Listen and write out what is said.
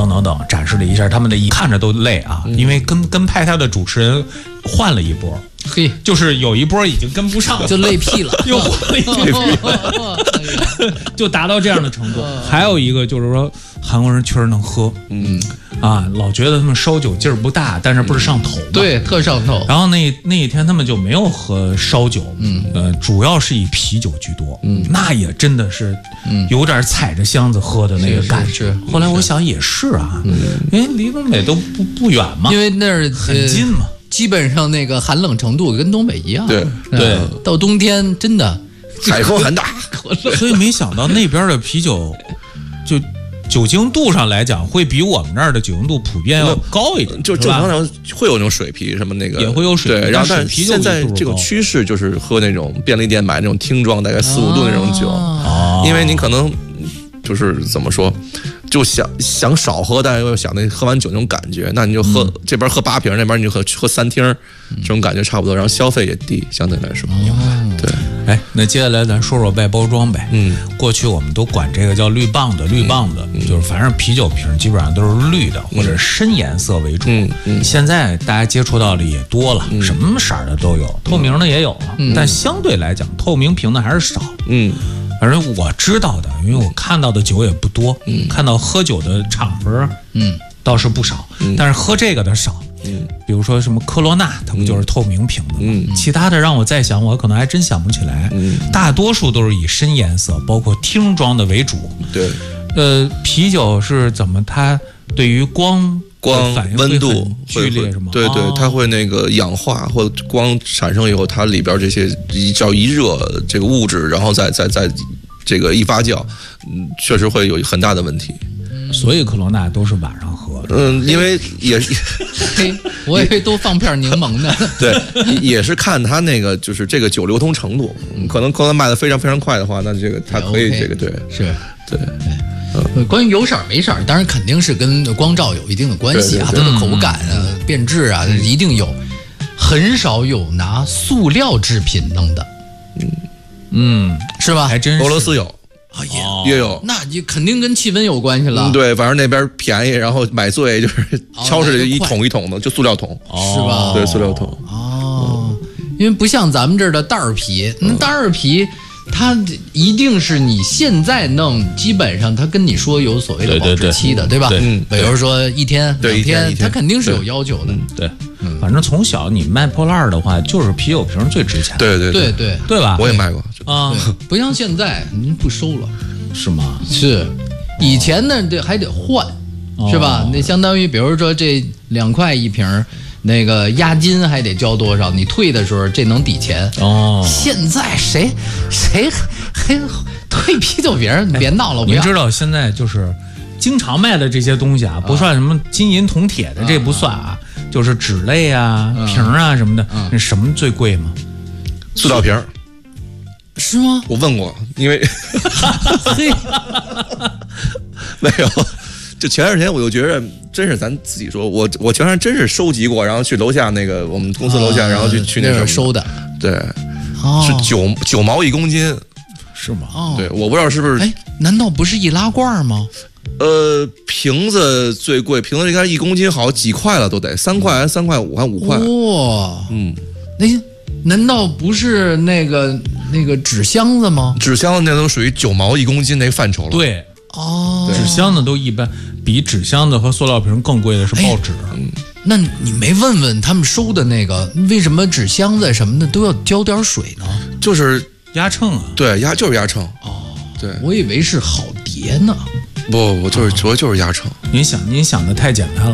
等等等，展示了一下他们的看着都累啊，因为跟拍他的主持人换了一波。 嘿， 就是有一波已经跟不上了， 就累屁了， 又换了一波，就达到这样的程度。还有一个就是说，韩国人确实能喝，老觉得他们烧酒劲儿不大，但是不是上头吗？ 对，特上头。 然后那一天他们就没有喝烧酒，主要是以啤酒居多，那也真的是有点踩着箱子喝的那个感觉。后来我想也是啊，因为离东北都不远嘛， 因为那儿很近嘛。 基本上那个寒冷程度跟东北一样， 对， 到冬天真的海风很大， 所以没想到那边的啤酒就酒精度上来讲，会比我们这儿的酒精度普遍要高一点。 就正常讲会有那种水啤什么那个也会有水啤， 对，然后但是现在这个趋势就是喝那种便利店买那种听装大概4、5度那种酒，因为你可能就是怎么说。就想少喝，但又想那喝完酒那种感觉，那你就喝这边喝8瓶，那边你就喝3听，这种感觉差不多，然后消费也低，相对来说。对， 哎，那接下来咱说说外包装呗。过去我们都管这个叫绿棒子，就是反正啤酒瓶基本上都是绿的或者深颜色为主。现在大家接触到的也多了，什么色的都有，透明的也有了，但相对来讲，透明瓶的还是少。反正我知道的，因为我看到的酒也不多，看到喝酒的场合，倒是不少，但是喝这个的少。比如说什么科罗娜，它不就是透明瓶的吗？其他的让我再想，我可能还真想不起来。大多数都是以深颜色，包括听装的为主。 对， 啤酒是怎么？它对于光温度剧烈是吗？ 对，它会那个氧化，或光产生以后，它里边这些一热这个物质，然后再这个一发酵，确实会有很大的问题。 所以科罗娜都是晚上喝。 因为也我以为都放片柠檬呢。 对，也是看它那个就是这个酒流通程度，可能卖的非常非常快的话，那这个它可以这个对是对。 关于有色没色，当然肯定是跟光照有一定的关系啊，它的口感啊、变质啊，一定有。很少有拿塑料制品弄的，是吧？ 还真是。 俄罗斯有啊， 也有， 那你肯定跟气温有关系了。 对，反正那边便宜，然后买醉就是超市一桶一桶的，就塑料桶， 是吧？ 对，塑料桶。 因为不像咱们这儿的袋儿啤，那袋儿啤。它一定是你现在弄，基本上它跟你说有所谓的保质期的，对吧？比如说1天、2天，它肯定是有要求的。 对，反正从小你卖破烂的话，就是啤酒瓶最值钱。 对吧？我也卖过啊，不像现在您不收了， 是吗？ 是，以前呢这还得换，是吧？那相当于比如说这2块一瓶。那个押金还得交多少？你退的时候这能抵钱哦。现在谁还退啤酒瓶？你别闹了！ 您知道现在就是经常卖的这些东西啊，不算什么金银铜铁的，这不算啊，就是纸类啊、瓶啊什么的。那什么最贵吗？ 塑料瓶。 是吗？ 我问过，因为没有。就前段时间我就觉得，真是咱自己说，我前段时间真是收集过，然后去楼下那个我们公司楼下，然后去那个收的， 对，是9毛1公斤， 是吗？ 对，我不知道是不是， 哎，难道不是易拉罐吗？ 瓶子最贵，瓶子应该1公斤好几块了，都得3块、3块5还5块。 哇，那难道不是那个纸箱子吗？ 纸箱子那都属于9毛1公斤那范畴了。 对。纸箱子都一般，比纸箱子和塑料瓶更贵的是报纸。 那你没问问他们收的那个，为什么纸箱子什么的都要浇点水呢？ 就是压秤啊。 对，就是压秤。对， 我以为是好叠呢。 不，就是压秤。 您想的太简单了。